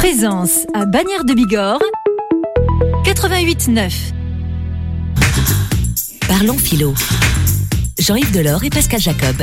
Présence à Bagnères de Bigorre, 88.9. Parlons philo. Jean-Yves Delors et Pascal Jacob.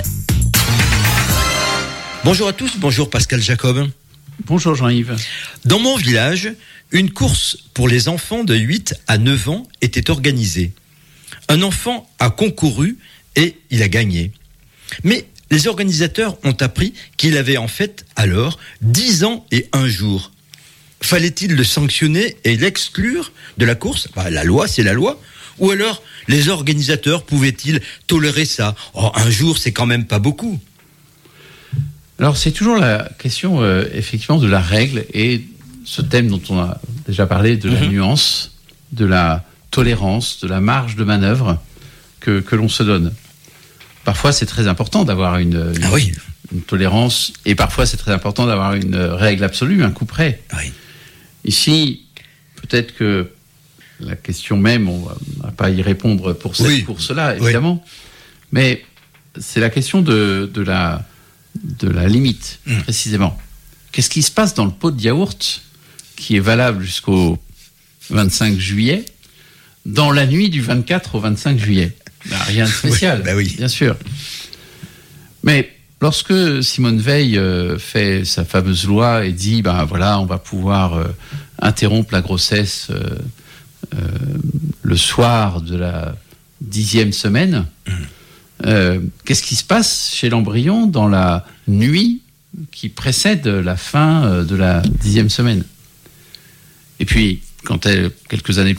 Bonjour à tous, bonjour Pascal Jacob. Bonjour Jean-Yves. Dans mon village, une course pour les enfants de 8 à 9 ans était organisée. Un enfant a concouru et il a gagné. Mais les organisateurs ont appris qu'il avait en fait alors 10 ans et 1 jour. Fallait-il le sanctionner et l'exclure de la course ? La loi, c'est la loi. Ou alors, les organisateurs pouvaient-ils tolérer ça ? Un jour, c'est quand même pas beaucoup. Alors, c'est toujours la question, effectivement, de la règle et ce thème dont on a déjà parlé, de la nuance, de la tolérance, de la marge de manœuvre que l'on se donne. Parfois, c'est très important d'avoir une tolérance et parfois, c'est très important d'avoir une règle absolue, un coup près. Oui. Ici, peut-être que la question même, on ne va pas y répondre pour cela, évidemment, mais c'est la question de la limite, précisément. Qu'est-ce qui se passe dans le pot de yaourt qui est valable jusqu'au 25 juillet, dans la nuit du 24 au 25 juillet ? Rien de spécial, bien sûr. Mais lorsque Simone Veil fait sa fameuse loi et dit, on va pouvoir interrompre la grossesse le soir de la 10e semaine, qu'est-ce qui se passe chez l'embryon dans la nuit qui précède la fin de la 10e semaine ? Et puis, quelques années